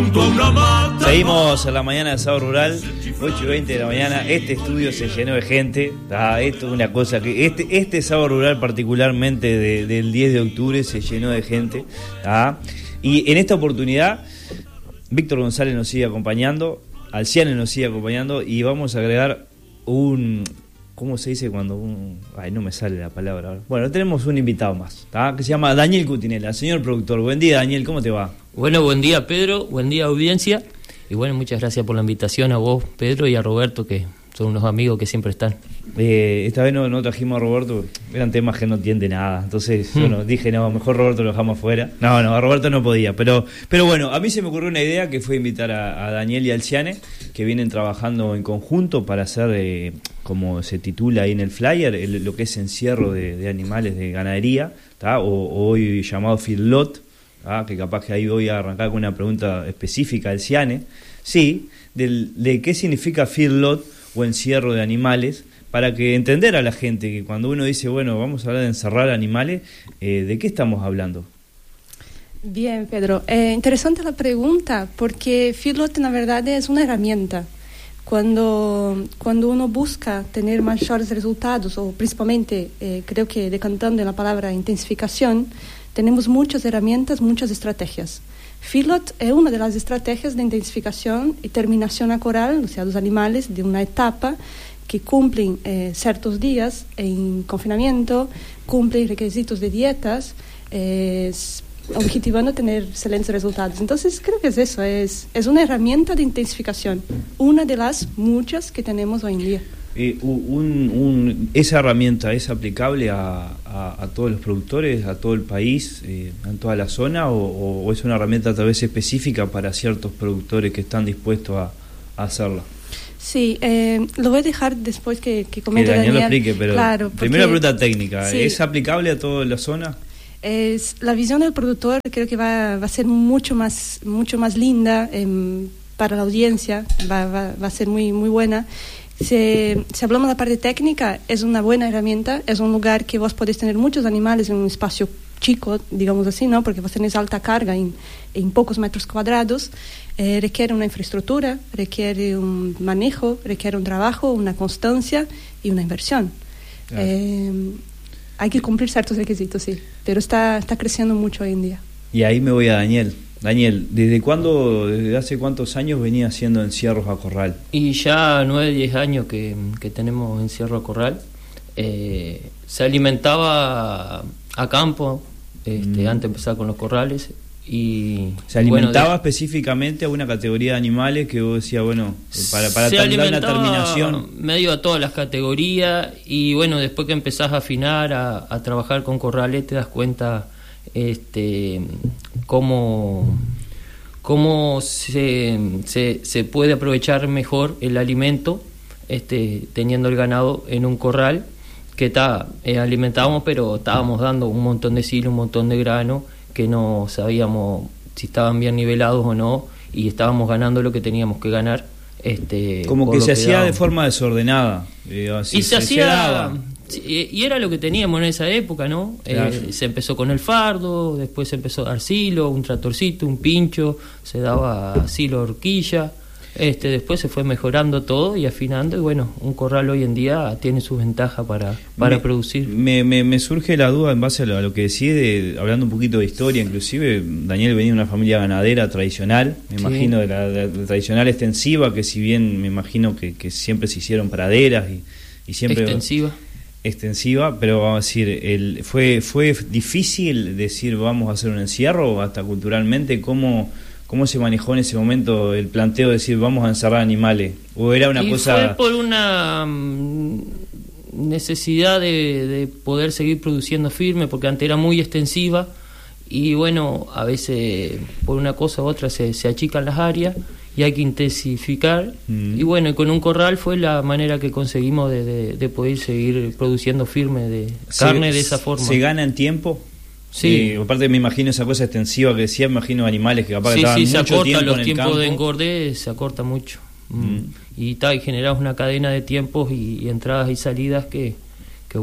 Seguimos en la mañana de Sábado Rural, 8:20 de la mañana. Este estudio se llenó de gente. Esto es una cosa que este Sábado Rural particularmente del 10 de octubre se llenó de gente. Y en esta oportunidad Víctor González nos sigue acompañando, Alciane nos sigue acompañando y vamos a agregar ¿cómo se dice cuando no me sale la palabra ahora? Bueno, tenemos un invitado más, que se llama Daniel Cutinella. Señor productor, buen día, Daniel, ¿cómo te va? Bueno, buen día, Pedro, buen día, audiencia. Y bueno, muchas gracias por la invitación a vos, Pedro, y a Roberto, que son unos amigos que siempre están. Esta vez no trajimos a Roberto, eran temas que no entiende nada. Entonces, bueno, dije, no, mejor Roberto lo dejamos afuera. No, a Roberto no podía. Pero bueno, a mí se me ocurrió una idea que fue invitar a Daniel y a Alciane, que vienen trabajando en conjunto para hacer, como se titula ahí en el flyer, lo que es encierro de animales de ganadería, o hoy llamado feedlot. Que capaz que ahí voy a arrancar con una pregunta específica al Alciane. Sí, de qué significa feedlot o encierro de animales, para que entender a la gente que cuando uno dice, bueno, vamos a hablar de encerrar animales, ¿de qué estamos hablando? Bien, Pedro. Interesante la pregunta, porque feedlot en la verdad es una herramienta. Cuando uno busca tener mayores resultados, o principalmente, creo que decantando en la palabra intensificación, tenemos muchas herramientas, muchas estrategias. Feedlot es una de las estrategias de intensificación y terminación acoral, o sea, los animales de una etapa que cumplen ciertos días en confinamiento, cumplen requisitos de dietas, objetivando tener excelentes resultados. Entonces, creo que es eso, es una herramienta de intensificación, una de las muchas que tenemos hoy en día. ¿Esa herramienta es aplicable a todos los productores, a todo el país, en toda la zona, o es una herramienta tal vez específica para ciertos productores que están dispuestos a hacerla? Sí, lo voy a dejar después que comente Daniel. Lo explique, pero claro, primero la pregunta técnica, sí. ¿Es aplicable a toda la zona? La visión del productor creo que va a ser mucho más linda para la audiencia, va a ser muy, muy buena. Si hablamos de la parte técnica, es una buena herramienta, es un lugar que vos podéis tener muchos animales en un espacio chico, digamos así, ¿no? Porque vos tenés alta carga en pocos metros cuadrados, requiere una infraestructura, requiere un manejo, requiere un trabajo, una constancia y una inversión. Claro. Hay que cumplir ciertos requisitos, sí, pero está creciendo mucho hoy en día. Y ahí me voy a Daniel. Daniel, ¿desde hace cuántos años venía haciendo encierros a corral? Y ya 9-10 años que tenemos encierro a corral. Se alimentaba a campo, antes de empezar con los corrales. Y ¿se alimentaba específicamente a una categoría de animales que vos decías, bueno, para dar una terminación? Medio a todas las categorías, y bueno, después que empezás a afinar, a trabajar con corrales, te das cuenta cómo se puede aprovechar mejor el alimento teniendo el ganado en un corral que alimentábamos, pero estábamos dando un montón de silo, un montón de grano que no sabíamos si estaban bien nivelados o no, y estábamos ganando lo que teníamos que ganar. Como que se hacía de forma desordenada. Y se hacía... Y era lo que teníamos en esa época, ¿no? Claro. Se empezó con el fardo, después se empezó a dar silo, un tractorcito, un pincho, se daba silo horquilla, después se fue mejorando todo y afinando, y bueno, un corral hoy en día tiene sus ventajas para producir. Me surge la duda en base a lo que decís, hablando un poquito de historia, inclusive Daniel venía de una familia ganadera tradicional, me imagino, de la tradicional extensiva, que si bien me imagino que siempre se hicieron praderas y siempre... Extensiva, pero vamos a decir, fue difícil decir vamos a hacer un encierro, hasta culturalmente, ¿cómo se manejó en ese momento el planteo de decir vamos a encerrar animales? ¿O era una cosa...? Fue por una necesidad de poder seguir produciendo firme, porque antes era muy extensiva, y bueno, a veces por una cosa u otra se achican las áreas y hay que intensificar, y bueno, y con un corral fue la manera que conseguimos de poder seguir produciendo firme de carne de esa forma. ¿Se gana en tiempo? Sí. Aparte me imagino esa cosa extensiva que decía, me imagino animales que capaz que estaban mucho tiempo en el campo. Sí, se acortan los tiempos de engorde, se acorta mucho. Y generamos una cadena de tiempos y entradas y salidas que bueno,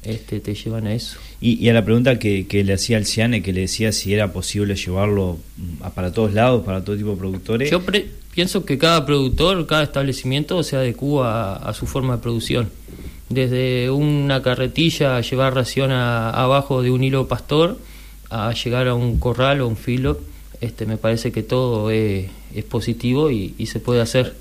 te llevan a eso. Y a la pregunta que le hacía al Ciane, que le decía si era posible llevarlo para todos lados, para todo tipo de productores. Yo pienso que cada productor, cada establecimiento se adecúa a su forma de producción. Desde una carretilla, llevar ración abajo de un hilo pastor, a llegar a un corral o un filo, me parece que todo es positivo y se puede hacer.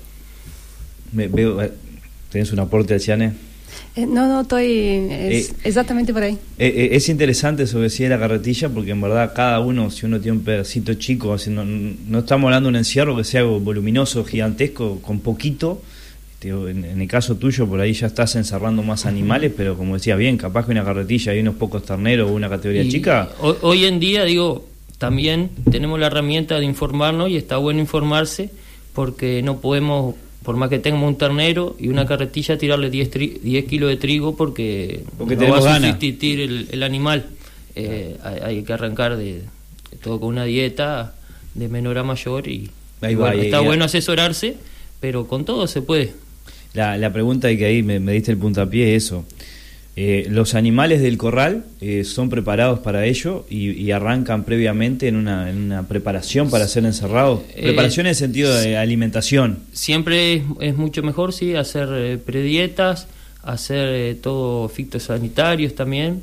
¿Tenés un aporte al Ciane? No, estoy exactamente por ahí. Es interesante eso que decía la carretilla, porque en verdad cada uno, si uno tiene un pedacito chico, no estamos hablando de un encierro que sea algo voluminoso, gigantesco, con poquito. En el caso tuyo, por ahí ya estás encerrando más animales, pero como decía bien, capaz que una carretilla hay unos pocos terneros o una categoría chica. Hoy en día, también tenemos la herramienta de informarnos, y está bueno informarse, porque no podemos, por más que tengamos un ternero y una carretilla, tirarle 10 kilos de trigo porque no va a sustituir el animal. Hay que arrancar de todo con una dieta de menor a mayor, y está bueno asesorarse, pero con todo se puede. La pregunta, y que ahí me diste el puntapié, es eso. Los animales del corral son preparados para ello y arrancan previamente en una preparación para ser encerrados. Preparación en el sentido de alimentación. Siempre es mucho mejor, sí, hacer predietas, hacer todo fitosanitarios también,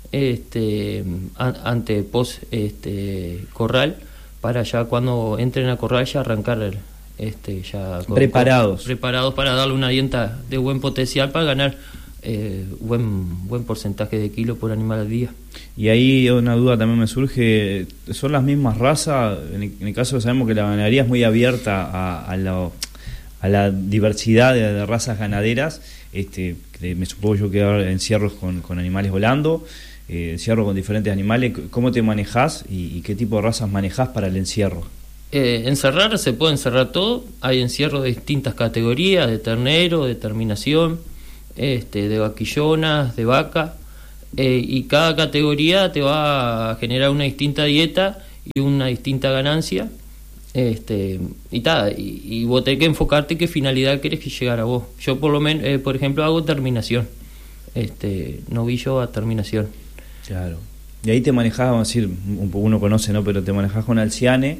ante post corral, para ya cuando entren a corral ya arrancar ya preparados para darle una dieta de buen potencial para ganar buen porcentaje de kilo por animal al día. Y ahí una duda también me surge, ¿son las mismas razas? En el caso sabemos que la ganadería es muy abierta a la diversidad de razas ganaderas, me supongo yo que hay encierros con animales volando, encierro con diferentes animales. ¿Cómo te manejás y qué tipo de razas manejás para el encierro? Encerrar, se puede encerrar todo. Hay encierros de distintas categorías, de ternero, de terminación, de vaquillonas, de vaca, y cada categoría te va a generar una distinta dieta y una distinta ganancia, y vos tenés que enfocarte qué finalidad querés llegar a vos. Yo por lo menos, por ejemplo, hago terminación, novillo a terminación. Claro. Y ahí te manejás, vamos a decir, uno conoce, ¿no? Pero te manejás con Alciane.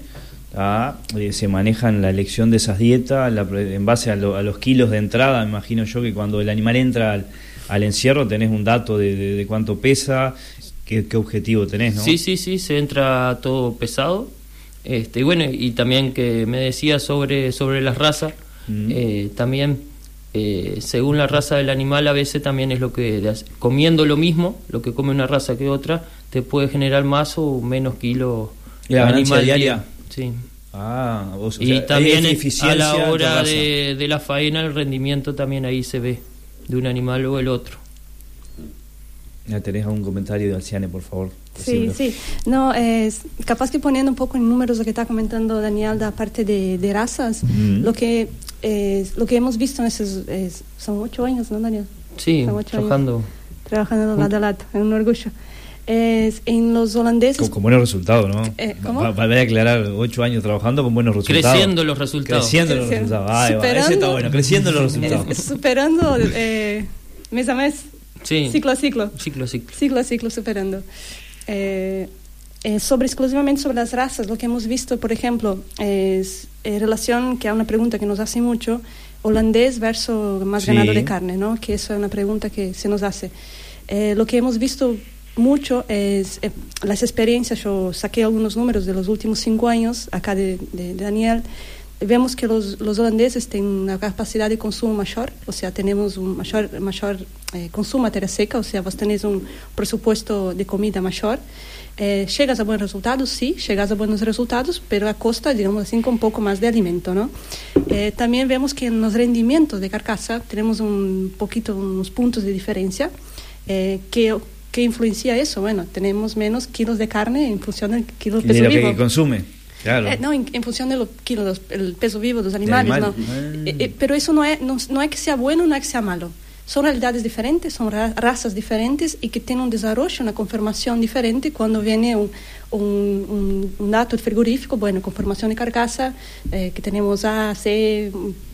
Se manejan la elección de esas dietas en base a los kilos de entrada. Me imagino yo que cuando el animal entra al encierro tenés un dato de cuánto pesa, qué objetivo tenés, ¿no? Sí, se entra todo pesado. Y bueno, y también que me decía sobre las razas, también según la raza del animal, a veces también es lo que comiendo lo mismo, lo que come una raza que otra, te puede generar más o menos kilos la ganancia diaria. Sí. Y también a la hora de la faena, el rendimiento también ahí se ve de un animal o el otro. ¿Ya tenés algún comentario de Alciane, por favor? Sí. No, capaz que poniendo un poco en números lo que está comentando Daniel, da parte de razas, lo que hemos visto en esos son 8 años, ¿no, Daniel? Sí, trabajando lado a lado, es un orgullo. En los holandeses con buenos resultados, ¿no? ¿Cómo? Vale aclarar, 8 años trabajando con buenos resultados. Creciendo los resultados. Ese está bueno, creciendo los resultados. Superando mes a mes, sí. Ciclo a ciclo, superando. Exclusivamente sobre las razas, lo que hemos visto, por ejemplo, es relación, que es una pregunta que nos hace mucho, holandés versus más ganado de carne, ¿no? Que eso es una pregunta que se nos hace. Lo que hemos visto mucho es las experiencias. Yo saqué algunos números de los últimos 5 años acá de Daniel. Vemos que los holandeses tienen una capacidad de consumo mayor, o sea, tenemos un mayor consumo de materia seca, o sea, vos tenés un presupuesto de comida mayor. Llegas a buenos resultados, sí, pero a costa, digamos así, con un poco más de alimento, ¿no? También vemos que en los rendimientos de carcasa tenemos unos puntos de diferencia, ¿Qué influencia eso? Bueno, tenemos menos kilos de carne en función del kilo de peso vivo. Que consume, claro. No, en función de los kilos, el peso vivo de los animales, ¿no? Pero eso no es que sea bueno, no es que sea malo. Son realidades diferentes, son razas diferentes y que tienen un desarrollo, una conformación diferente. Cuando viene un dato frigorífico, bueno, conformación de carcasa, que tenemos A, C,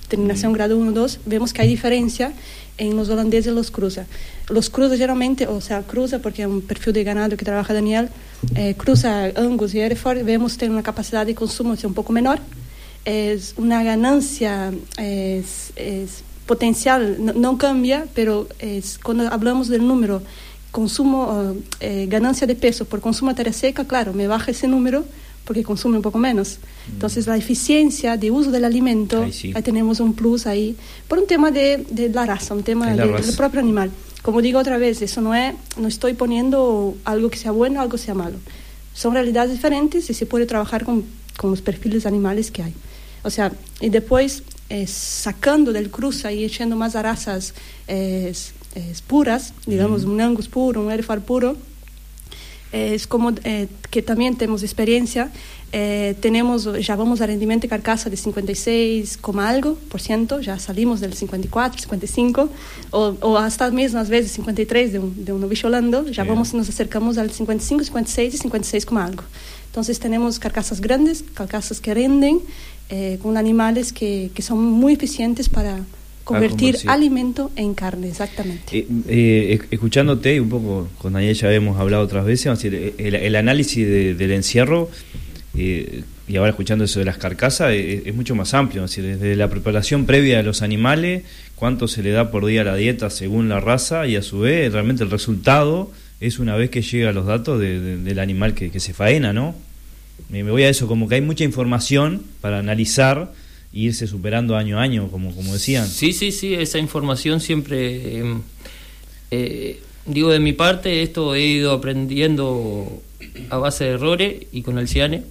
terminación grado 1, 2, vemos que hay diferencia en los holandeses y los cruza. Los cruza generalmente, o sea, cruza porque es un perfil de ganado que trabaja Daniel, cruza Angus y Hereford, vemos que tiene una capacidad de consumo un poco menor, es una ganancia, es potencial, no cambia, pero cuando hablamos del número consumo, ganancia de peso por consumo de tarea seca, claro, me baja ese número porque consume un poco menos. Entonces la eficiencia de uso del alimento, ahí tenemos un plus ahí, por un tema de la raza, un tema del propio animal. Como digo otra vez, eso no estoy poniendo algo que sea bueno, algo que sea malo. Son realidades diferentes y se puede trabajar con los perfiles animales que hay. O sea, y después sacando del cruza y echando más a razas puras, digamos un Angus puro, un Hereford puro, es como que también tenemos experiencia, ya vamos a rendimiento de carcasa de 56, algo por ciento, ya salimos del 54, 55 o hasta mismo a veces 53 de un novillo holando, ya nos acercamos al 55, 56 y 56 algo. Entonces tenemos carcasas grandes, carcasas que renden, con animales que son muy eficientes para convertir alimento en carne, exactamente. Escuchándote y un poco con Daniel ya habíamos hablado otras veces, el análisis del encierro y ahora escuchando eso de las carcasas es mucho más amplio, es decir, desde la preparación previa de los animales, cuánto se le da por día a la dieta según la raza y a su vez realmente el resultado es una vez que llega los datos del animal que se faena, ¿no? Me voy a eso, como que hay mucha información para analizar e irse superando año a año, como decían. Sí, esa información siempre, digo de mi parte, esto he ido aprendiendo a base de errores y con el CIANE,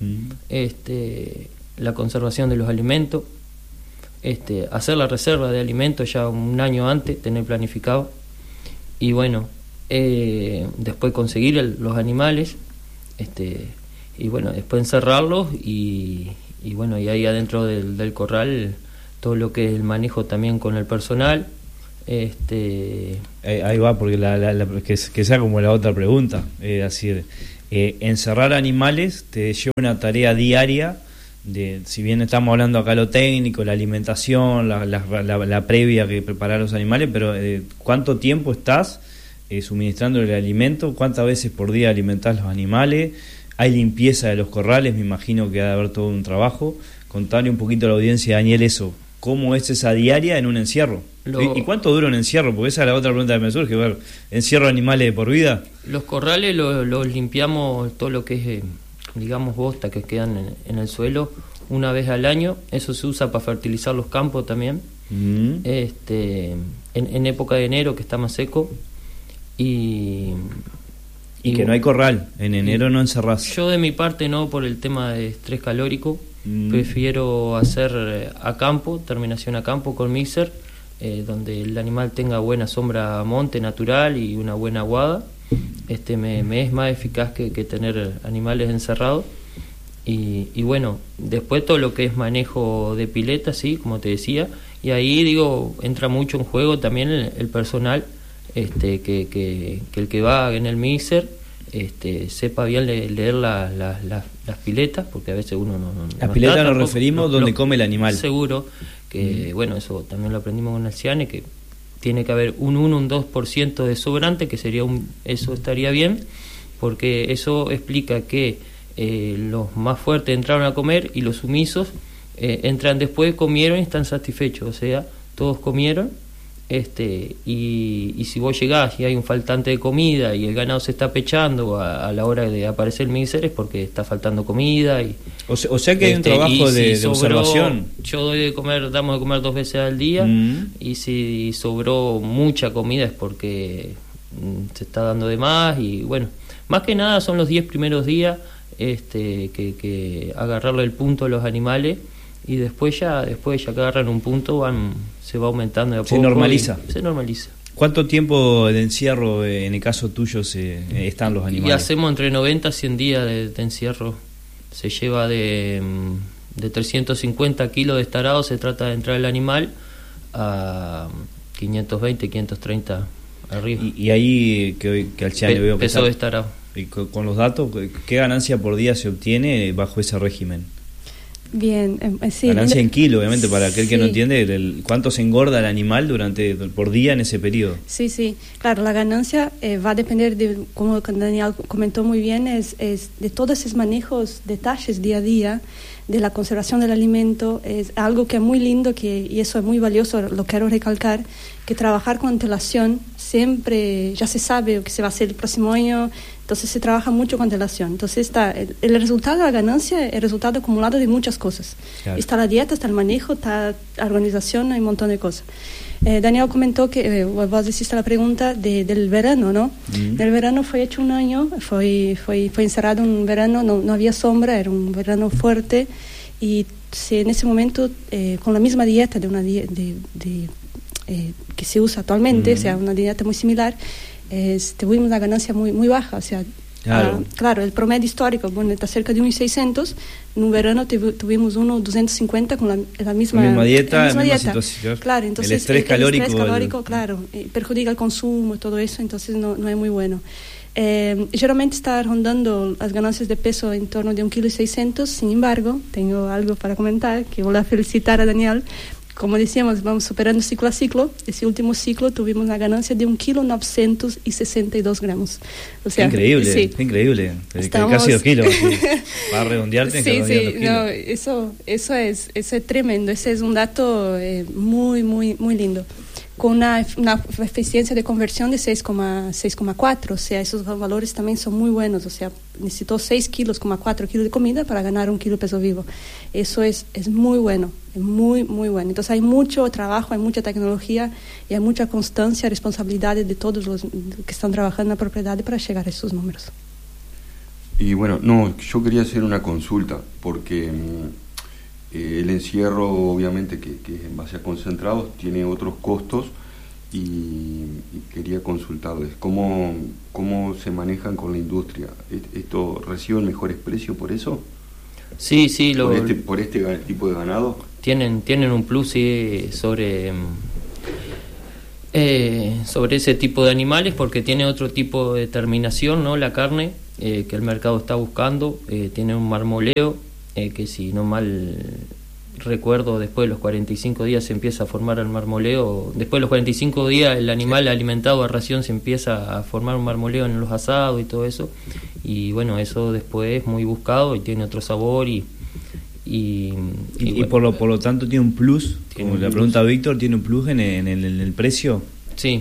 la conservación de los alimentos, hacer la reserva de alimentos ya un año antes, tener planificado, y bueno, después conseguir los animales, y bueno, después encerrarlos y bueno, y ahí adentro del corral todo lo que es el manejo también con el personal. Ahí va, porque que sea como la otra pregunta, decir, encerrar animales te lleva una tarea diaria de, si bien estamos hablando acá lo técnico, la alimentación, la previa que preparar los animales, pero ¿cuánto tiempo estás suministrando el alimento? ¿Cuántas veces por día alimentás los animales? Hay limpieza de los corrales, me imagino que ha de haber todo un trabajo. Contarle un poquito a la audiencia, Daniel, eso, ¿cómo es esa diaria en un encierro? ¿Y cuánto dura un encierro? Porque esa es la otra pregunta que me surge, ver, ¿encierro animales de por vida? Los corrales los limpiamos, todo lo que es, digamos, bosta que quedan en el suelo, una vez al año. Eso se usa para fertilizar los campos también, en época de enero, que está más seco. Y que no hay corral, en enero no encerrás. Yo de mi parte no, por el tema de estrés calórico, prefiero hacer a campo, terminación a campo con mixer, donde el animal tenga buena sombra monte natural y una buena aguada. Me es más eficaz que tener animales encerrados. Y bueno, después todo lo que es manejo de pileta, sí, como te decía, y ahí digo, entra mucho en juego también el personal, que el que va en el mixer sepa bien leer las piletas, porque a veces uno no las piletas nos referimos donde come el animal. Seguro que, bueno, eso también lo aprendimos con el CIANE, que tiene que haber un 2% de sobrante, que sería eso estaría bien, porque eso explica que los más fuertes entraron a comer y los sumisos entran después, comieron y están satisfechos, o sea, todos comieron. Y si vos llegás y hay un faltante de comida y el ganado se está pechando a la hora de aparecer el mixer, es porque está faltando comida o sea que hay un trabajo de observación. Yo damos de comer 2 veces al día, y si sobró mucha comida es porque se está dando de más, y bueno, más que nada son los 10 primeros días que agarrarle el punto a los animales, y después ya que agarran un punto se va aumentando de a poco. Se normaliza. ¿Cuánto tiempo de encierro en el caso tuyo están los animales? Y hacemos entre 90 a 100 días de encierro. Se lleva de 350 kilos de estarado, se trata de entrar el animal a 520, 530 arriba. Y ahí que al CIANE veo que peso de estarado. Y con los datos, ¿qué ganancia por día se obtiene bajo ese régimen? Bien, sí. Ganancia en kilo, obviamente, para aquel que no entiende, ¿cuánto se engorda el animal por día en ese periodo? Sí, claro, la ganancia va a depender de, como Daniel comentó muy bien, es de todos esos manejos, detalles día a día, de la conservación del alimento. Es algo que es muy lindo y eso es muy valioso, lo quiero recalcar, que trabajar con antelación, siempre ya se sabe lo que se va a hacer el próximo año, entonces se trabaja mucho con antelación. Entonces el resultado de la ganancia es el resultado acumulado de muchas cosas. Claro. Está la dieta, está el manejo, está la organización, hay un montón de cosas. Daniel comentó que vos hiciste la pregunta del verano, ¿no? Del verano fue hecho un año, fue encerrado un verano, no había sombra, era un verano fuerte, y en ese momento, con la misma dieta que se usa actualmente, o sea, una dieta muy similar, tuvimos una ganancia muy, muy baja, o sea, claro, el promedio histórico, está cerca de 1.600, en un verano tuvimos 1.250 con la misma dieta, la misma dieta. Situación. Claro, entonces el estrés calórico, claro, perjudica el consumo, todo eso, entonces no es muy bueno. Generalmente está rondando las ganancias de peso en torno de 1,6 kg, sin embargo, tengo algo para comentar, que voy a felicitar a Daniel. Como decíamos, vamos superando ciclo a ciclo. Ese último ciclo tuvimos una ganancia de 1,962 kg. O sea, increíble, sí. Increíble. Casi 2 kilos. Para redondearte, no, eso es tremendo. Ese es un dato muy, muy, muy lindo. Con una eficiencia de conversión de 6,4, o sea, esos valores también son muy buenos, o sea, necesitó 6,4 kilos de comida para ganar 1 kilo de peso vivo. Eso es muy bueno, es muy, muy bueno. Entonces hay mucho trabajo, hay mucha tecnología y hay mucha constancia y responsabilidad de todos los que están trabajando en la propiedad para llegar a esos números. Y bueno, yo quería hacer una consulta, porque el encierro, obviamente, que en base a concentrados, tiene otros costos, y quería consultarles cómo se manejan con la industria. ¿Esto reciben mejores precios por eso? Sí. ¿Por este tipo de ganado? Tienen un plus, sí, sobre ese tipo de animales, porque tiene otro tipo de terminación, ¿no? La carne que el mercado está buscando, tiene un marmoleo, que si no mal recuerdo, después de los 45 días se empieza a formar el marmoleo. Después de los 45 días el animal alimentado a ración se empieza a formar un marmoleo en los asados y todo eso, y bueno, eso después es muy buscado y tiene otro sabor y bueno, por lo tanto tiene un plus, como la pregunta Víctor, tiene un plus en el precio. Sí.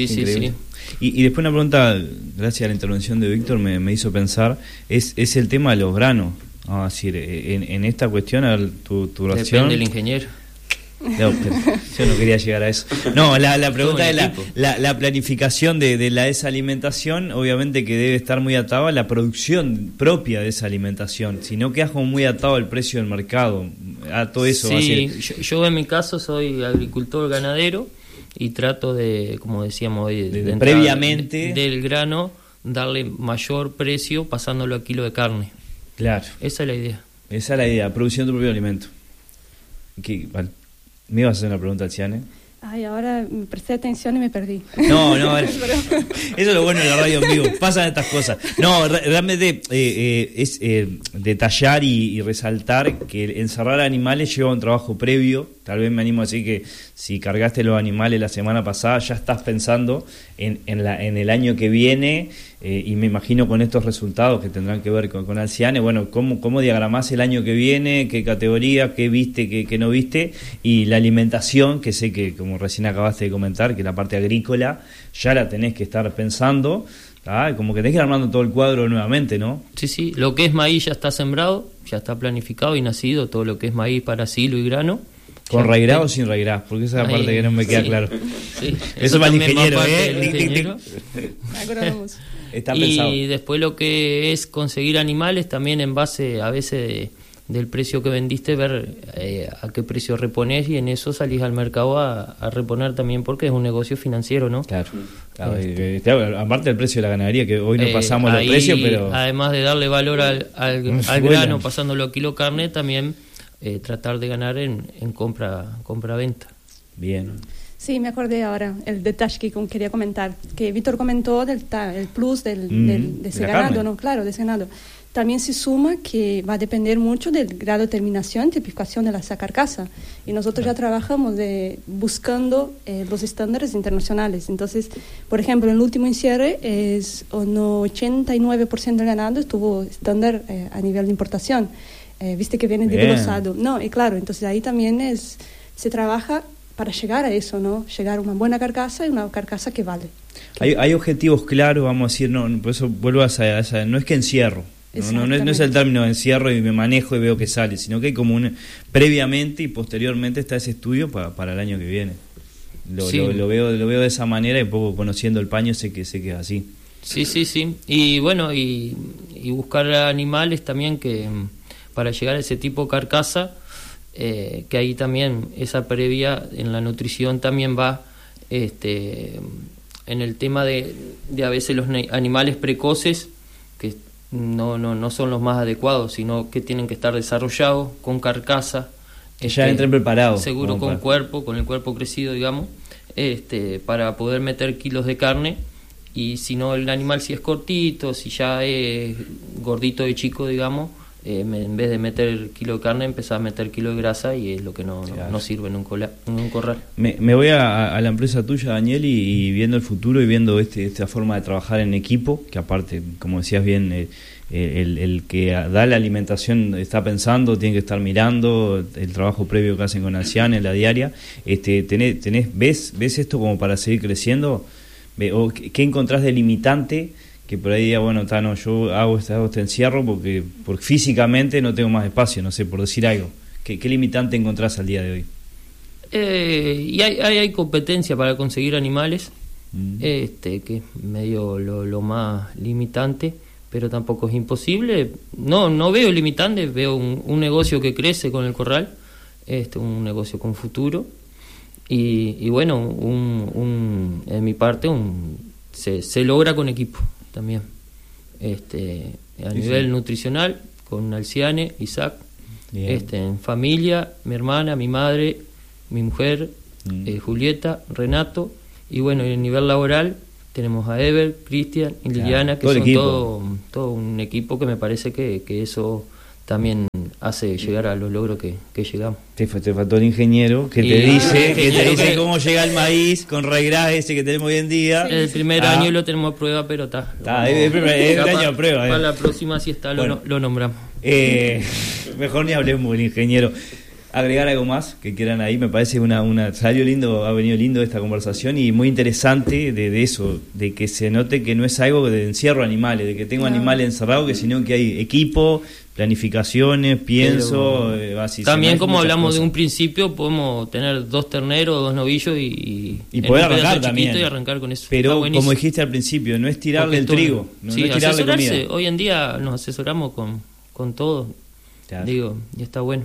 Y después una pregunta, gracias a la intervención de Víctor, me hizo pensar, es el tema de los granos. Vamos a decir, en esta cuestión, a ver, tu oración... Depende del ingeniero. No, pero yo no quería llegar a eso. No, la pregunta es la planificación de la desalimentación, obviamente que debe estar muy atado a la producción propia de esa alimentación, si no quedas como muy atado al precio del mercado, a todo eso. Sí, yo en mi caso soy agricultor ganadero y trato de, como decíamos, de previamente del grano, darle mayor precio pasándolo a kilo de carne. Claro. Esa es la idea. Producción de tu propio alimento. Vale. ¿Me ibas a hacer una pregunta, Alciane? Ay, ahora me presté atención y me perdí. No, eso es lo bueno de la radio en vivo, pasan estas cosas. No, realmente es detallar y resaltar que encerrar animales lleva un trabajo previo. Tal vez me animo a decir que si cargaste los animales la semana pasada, ya estás pensando en el año que viene, y me imagino con estos resultados que tendrán que ver con Alciane, bueno, cómo diagramás el año que viene, qué categoría, qué viste, qué no viste, y la alimentación, que sé que, como recién acabaste de comentar, que la parte agrícola ya la tenés que estar pensando, como que tenés que ir armando todo el cuadro nuevamente, ¿no? Sí, lo que es maíz ya está sembrado, ya está planificado y nacido, todo lo que es maíz para silo y grano. ¿Con raigrar o sin raigrar? Porque esa es la parte que no me queda claro. Sí, eso va al ingeniero, Está pensado. Y después lo que es conseguir animales, también en base a veces del precio que vendiste, ver a qué precio reponés, y en eso salís al mercado a reponer también, porque es un negocio financiero, ¿no? Claro. Aparte del precio de la ganadería, que hoy no pasamos los precios, pero... Además de darle valor al grano, pasándolo a kilo carne, también tratar de ganar en compra-venta. Bien. Sí, me acordé ahora, el detalle que quería comentar, que Víctor comentó del el plus de ese ganado, ¿no? Claro, de ese ganado. También se suma que va a depender mucho del grado de terminación y tipificación de esa carcasa. Y nosotros ya trabajamos buscando los estándares internacionales. Entonces, por ejemplo, en el último encierre, un 89% del ganado estuvo estándar a nivel de importación. Viste que viene desglosado. No, y claro, entonces ahí también se trabaja para llegar a eso, ¿no? Llegar a una buena carcasa y una carcasa que vale. Hay objetivos claros, vamos a decir, no, por eso vuelvo a esa, no es que encierro, no es el término de encierro y me manejo y veo que sale, sino que hay como previamente y posteriormente está ese estudio para el año que viene. Lo veo de esa manera y un poco conociendo el paño sé que es así. Sí. Y bueno, y buscar animales también que para llegar a ese tipo de carcasa, que ahí también esa previa en la nutrición también va en el tema de a veces los animales precoces que no son los más adecuados, sino que tienen que estar desarrollados con carcasa, que ya entren preparados, seguro con el cuerpo crecido, digamos, para poder meter kilos de carne. Y si no, el animal si es cortito, si ya es gordito de chico, digamos, en vez de meter kilo de carne, empezar a meter kilo de grasa, y es lo que no sirve en un corral. Me voy a la empresa tuya, Daniel, y viendo el futuro y viendo esta forma de trabajar en equipo, que aparte, como decías bien, el que da la alimentación está pensando, tiene que estar mirando el trabajo previo que hacen con Alciane en la diaria. ¿Ves esto como para seguir creciendo? ¿O qué encontrás de limitante? Que por ahí diga, bueno, yo hago este encierro porque físicamente no tengo más espacio, no sé, por decir algo. ¿Qué limitante encontrás al día de hoy? Y hay competencia para conseguir animales, que es medio lo más limitante, pero tampoco es imposible. No veo limitante, veo un negocio que crece con el corral, un negocio con futuro. Y bueno, en mi parte se logra con equipo también, a nivel nutricional, con Alciane, Isaac, en familia, mi hermana, mi madre, mi mujer, Julieta, Renato, y bueno, y a nivel laboral tenemos a Ever, Cristian y Liliana, que son todo un equipo que me parece que eso también hace llegar a los logros que llegamos. Te faltó el ingeniero que te dice cómo llega el maíz con regraje ese que tenemos hoy en día. El primer año lo tenemos a prueba, pero está. Es el año a prueba. Para la próxima, si está, bueno, lo nombramos. Mejor ni hablemos del ingeniero. Agregar algo más que quieran ahí, me parece salió lindo, ha venido lindo esta conversación y muy interesante de eso, de que se note que no es algo de encierro animales, de que tengo animales encerrados, sino que hay equipo, planificaciones, pienso. También, como hablamos de un principio, podemos tener 2 terneros, 2 novillos y poder arrancar también. Y arrancar con eso. Pero como dijiste al principio, no es tirarle el trigo, no es tirarle comida. Hoy en día nos asesoramos con todo, digo, y está bueno.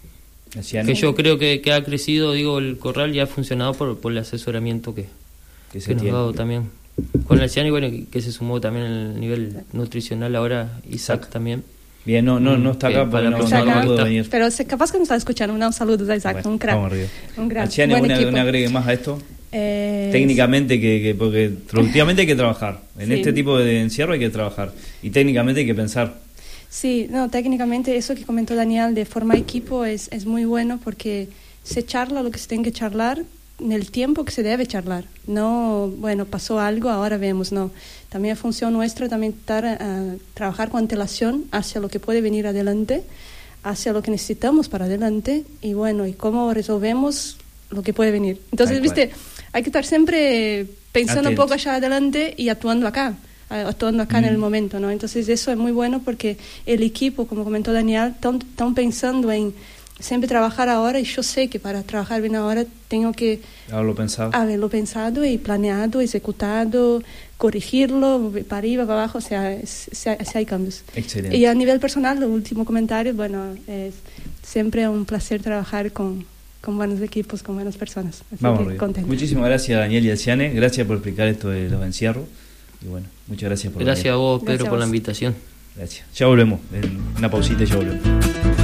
Que yo creo que ha crecido, el corral ya ha funcionado por el asesoramiento que nos ha dado también con el Alciane, y bueno, que se sumó también el nivel nutricional ahora Isaac también. Bien, no está acá para no puedo venir. Pero capaz que nos está escuchando. Un saludo a Isaac, un crack. Alciane, ¿una agregue más a esto? Técnicamente, porque productivamente hay que trabajar. En este tipo de encierro hay que trabajar. Y técnicamente hay que pensar. Sí, técnicamente eso que comentó Daniel de formar equipo es muy bueno, porque se charla lo que se tiene que charlar en el tiempo que se debe charlar. No, bueno, pasó algo, ahora vemos, no. También es función nuestra también trabajar con antelación hacia lo que puede venir adelante, hacia lo que necesitamos para adelante, y bueno, y cómo resolvemos lo que puede venir. Entonces, hay que estar siempre pensando un poco allá adelante y actuando acá en el momento, ¿no? Entonces eso es muy bueno, porque el equipo, como comentó Daniel, están pensando en siempre trabajar ahora, y yo sé que para trabajar bien ahora tengo que haberlo pensado y planeado, ejecutado, corregirlo para arriba, para abajo, o sea, si hay cambios. Excelente. Y a nivel personal, el último comentario, bueno, es siempre un placer trabajar con buenos equipos, con buenas personas. Así Vamos, que contento. Muchísimas gracias, Daniel y Alciane, gracias por explicar esto de los encierros. Y bueno, muchas gracias por venir. Gracias a vos, Pedro, por la invitación. Gracias. Ya volvemos, en una pausita y ya volvemos.